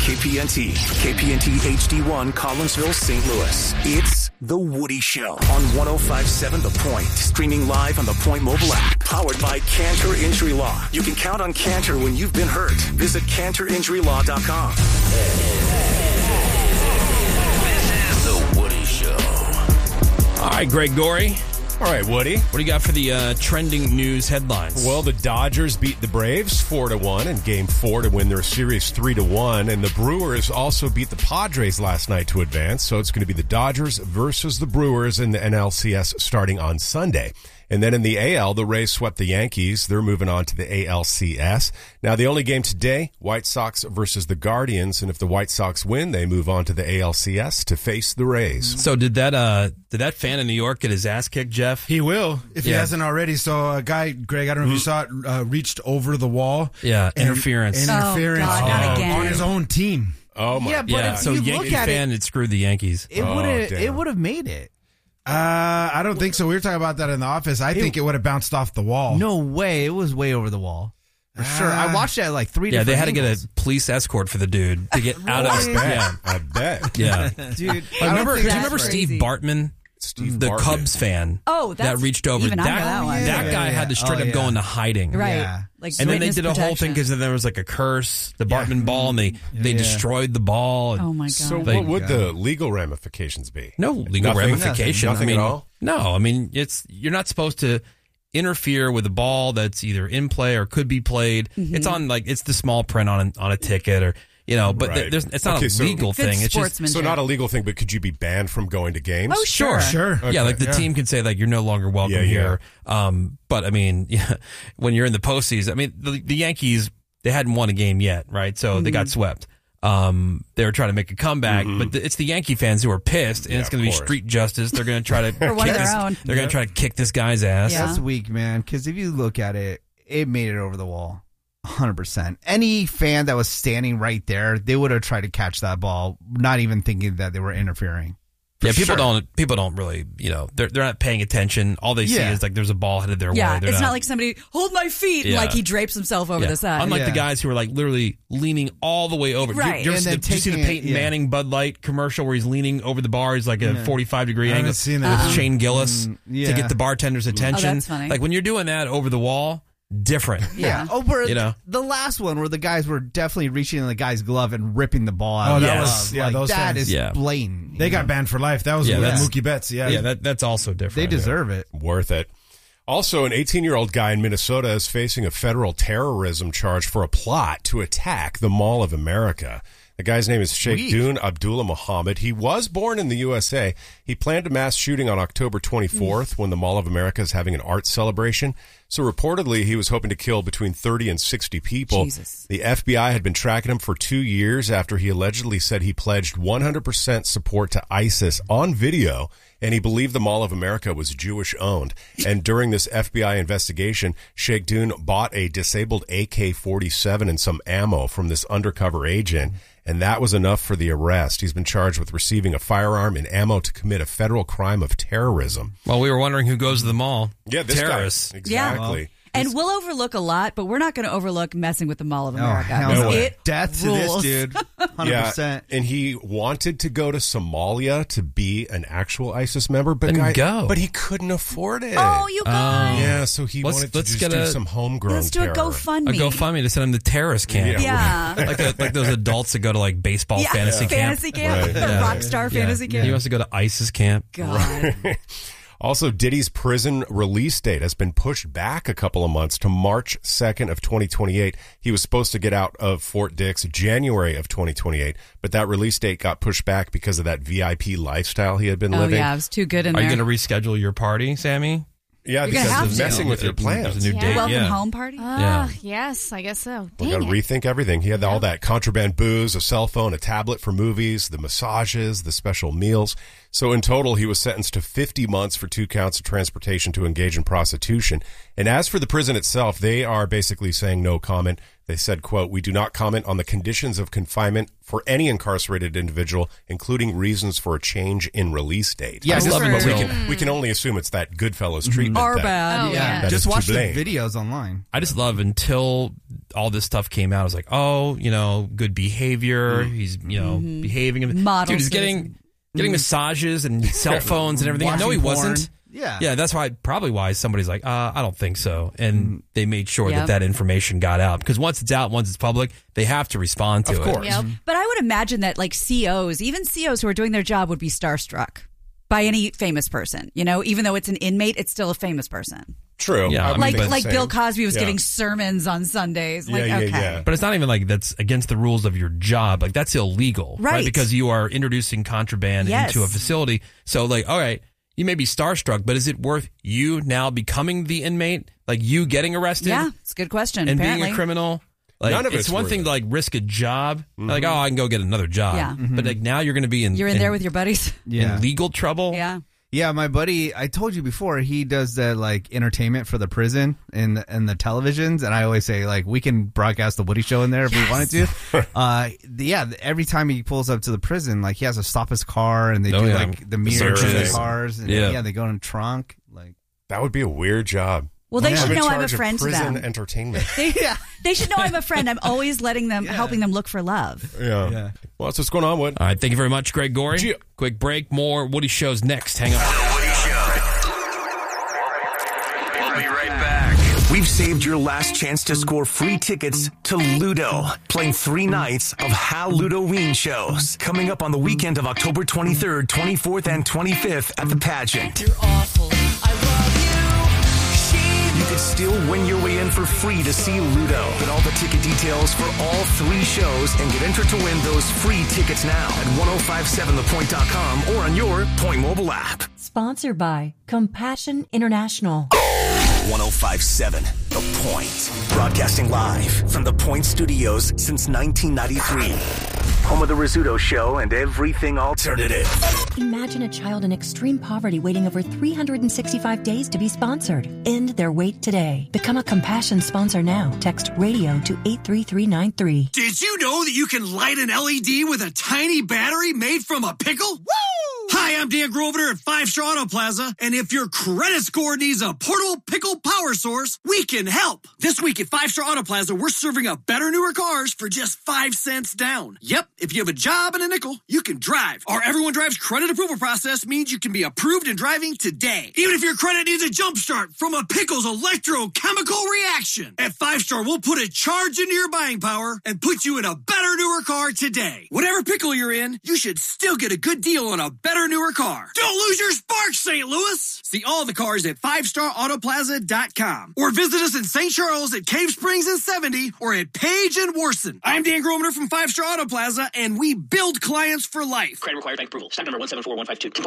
KPNT, KPNT HD1, Collinsville, St. Louis. It's The Woody Show on 105.7 The Point. Streaming live on the Point mobile app. Powered by Cantor Injury Law. You can count on Cantor when you've been hurt. Visit CantorInjuryLaw.com. This is The Woody Show. All right, Greg Gorey. All right, Woody. What do you got for the trending news headlines? Well, the Dodgers beat the Braves 4-1 in Game 4 to win their series 3-1, and the Brewers also beat the Padres last night to advance, so it's going to be the Dodgers versus the Brewers in the NLCS starting on Sunday. And then in the AL, the Rays swept the Yankees. They're moving on to the ALCS. Now, the only game today, White Sox versus the Guardians. And if the White Sox win, they move on to the ALCS to face the Rays. So did that fan in New York get his ass kicked, Jeff? He will, if he hasn't already. So a guy, Greg, I don't know if you saw it, reached over the wall. Yeah, interference. God, not again. On his own team. Oh, my God. But if so you Yankee look at fan, it screwed the Yankees. It would have made it. I don't think so. We were talking about that in the office. I think it would have bounced off the wall. No way. It was way over the wall. For sure. I watched it at like three different they had to angles. get a police escort for the dude to get out of his I bet. Yeah. Dude, Do you remember Steve Bartman? The Cubs fan that reached over. Even I know that one. That guy had to straight up go into hiding. Right. Yeah. Like And then they witness did a whole thing protection. because there was like a curse, the Bartman ball, and they destroyed the ball. Oh, my God. So what would the legal ramifications be? No legal ramification. Nothing at all? No, I mean, you're not supposed to interfere with a ball that's either in play or could be played. Mm-hmm. It's on it's the small print on a ticket or but Right. it's not a legal Good thing. It's just sportsmanship. So not a legal thing, but could you be banned from going to games? Oh, sure. Sure. yeah, like the team can say like you're no longer welcome here. But I mean, when you're in the postseason, I mean the Yankees, they hadn't won a game yet, right? So they got swept. They were trying to make a comeback, but it's the Yankee fans who are pissed, and it's going to be street justice. They're going to try to For one of their own. They're going to try to kick this guy's ass. Yeah. That's weak, man. Because if you look at it, it made it over the wall. 100%. Any fan that was standing right there, they would have tried to catch that ball, not even thinking that they were interfering. Yeah, people don't really, they're not paying attention. All they see is like there's a ball headed their way. Yeah, They're it's not like somebody, hold my feet, and like he drapes himself over the side. Unlike the guys who are like literally leaning all the way over. Right. Did you And then see the taking Peyton it, Manning Bud Light commercial where he's leaning over the bar? He's like a 45-degree I haven't angle seen that. with Shane Gillis to yeah. get the bartender's attention. Oh, that's funny. Like when you're doing that over the wall, different. Yeah. Over You know? the last one where the guys were definitely reaching in the guy's glove and ripping the ball out. Oh, of that the was- glove. yeah, Like, those that fans. is Yeah. blatant. They got banned for life. That was Yeah, with that's- Mookie Betts. Yeah. Yeah, that's also different. They deserve it. Worth it. Also, an 18-year-old guy in Minnesota is facing a federal terrorism charge for a plot to attack the Mall of America. The guy's name is Sheikh Dune Abdullah Muhammad. He was born in the USA. He planned a mass shooting on October 24th when the Mall of America is having an art celebration. So reportedly, he was hoping to kill between 30 and 60 people. Jesus. The FBI had been tracking him for 2 years after he allegedly said he pledged 100% support to ISIS on video, and he believed the Mall of America was Jewish-owned. And during this FBI investigation, Sheikh Dune bought a disabled AK-47 and some ammo from this undercover agent, and that was enough for the arrest. He's been charged with receiving a firearm and ammo to commit a federal crime of terrorism. Well, we were wondering who goes to the mall. Yeah, this Terrorists. guy. Exactly. And we'll overlook a lot, but we're not going to overlook messing with the Mall of America. hell no. It Death rules. to this dude. 100%. Yeah, and he wanted to go to Somalia to be an actual ISIS member, but But he couldn't afford it. Oh, you guys. Yeah, so he wanted to just do some homegrown Let's do a terror. GoFundMe. A GoFundMe to send him to terrorist camp. Yeah. like those adults that go to like baseball fantasy camp. Camp. The Rockstar fantasy camp. He wants to go to ISIS camp. God. Also, Diddy's prison release date has been pushed back a couple of months to March 2nd of 2028. He was supposed to get out of Fort Dix January of 2028, but that release date got pushed back because of that VIP lifestyle he had been Oh, living. yeah, it was too good in Are there. you going to reschedule your party, Sammy? Yeah, You're gonna because have it's to. messing with your plans. There's a new date. Welcome Yeah. home party? Yeah. Yes, I guess so. We Dang got to it. rethink everything. He had all that contraband booze, a cell phone, a tablet for movies, the massages, the special meals. So in total, he was sentenced to 50 months for 2 counts of transportation to engage in prostitution. And as for the prison itself, they are basically saying no comment. They said, quote, "We do not comment on the conditions of confinement for any incarcerated individual, including reasons for a change in release date." Yeah, just we can only assume it's that Goodfellas treatment. Are that- bad. Oh, yeah. that Just is to watch the blame. videos online. I just love until all this stuff came out. I was like, oh, good behavior. He's, behaving. Model Dude, he's citizen. getting massages and cell phones and everything. No, he Watching wasn't. porn. Yeah. Yeah, that's probably why somebody's like, I don't think so. And they made sure Yep. that information got out. Because once it's out, once it's public, they have to respond to it. Of course. Yep. But I would imagine that like COs, even COs who are doing their job, would be starstruck by any famous person. Even though it's an inmate, it's still a famous person. True. Yeah, I would Like think the like same. Bill Cosby was Yeah. giving sermons on Sundays. Like, Yeah, okay. yeah. But it's not even like that's against the rules of your job. Like that's illegal. Right. Because you are introducing contraband Yes. into a facility. So like, all right, you may be starstruck, but is it worth you now becoming the inmate? Like you getting arrested? Yeah, it's a good question. And apparently. being a criminal? Like, None of it's it's one worth thing it. to like risk a job. Like, oh, I can go get another job. Yeah. But like now you're going to be in You're in there with your buddies. in legal trouble. Yeah. Yeah, my buddy, I told you before, he does the like entertainment for the prison and the televisions, and I always say like we can broadcast the Woody Show in there if we wanted to. Every time he pulls up to the prison, like he has to stop his car and they do like the mirrors of the Searches. cars, and they go in the trunk. Like That would be a weird job. Well, they I'm should in know I'm a charge of friend to prison them. entertainment. They should know I'm a friend. I'm always letting them, helping them look for love. Yeah. Well, that's what's going on, Wood. All right. Thank you very much, Greg Gorey. Gee. Quick break. More Woody Shows next. Hang on. The Woody Show. We'll be right back. We've saved your last chance to score free tickets to Ludo, playing 3 nights of Hal Ludoween shows coming up on the weekend of October 23rd, 24th, and 25th at the Pageant. You're awful. I love you. You could still win your way in for free to see Ludo. Get all the ticket details for all 3 shows and get entered to win those free tickets now at 1057thepoint.com or on your Point mobile app. Sponsored by Compassion International. 1057 The Point. Broadcasting live from the Point Studios since 1993. Home of the Rizzuto Show and everything alternative. Imagine a child in extreme poverty waiting over 365 days to be sponsored. End their wait today. Become a Compassion sponsor now. Text radio to 83393. Did you know that you can light an LED with a tiny battery made from a pickle? Woo! Hi, I'm Dan Grosvenor at 5 Star Auto Plaza, and if your credit score needs a portable pickle power source, we can help. This week at 5 Star Auto Plaza, we're serving up better, newer cars for just 5 cents down. Yep, if you have a job and a nickel, you can drive. Our Everyone Drives credit approval process means you can be approved and driving today. Even if your credit needs a jump start from a pickle's electrochemical reaction. At 5 Star, we'll put a charge into your buying power and put you in a better, newer car today. Whatever pickle you're in, you should still get a good deal on a better, newer car. Don't lose your spark, St. Louis. See all the cars at 5starautoplaza.com or visit us in St. Charles at Cave Springs and 70 or at Page and Warson. I'm Dan Grosvenor from 5 Star Auto Plaza, and we build clients for life. Credit required bank approval. Stock number 174152.